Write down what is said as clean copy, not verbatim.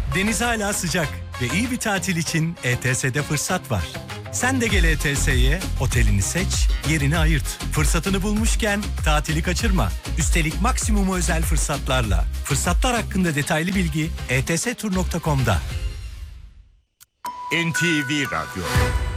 Deniz hala sıcak ve iyi bir tatil için ETS'de fırsat var. Sen de gel ETS'ye, otelini seç, yerini ayırt. Fırsatını bulmuşken tatili kaçırma. Üstelik maksimum özel fırsatlarla. Fırsatlar hakkında detaylı bilgi etstur.com'da. NTV Radyo.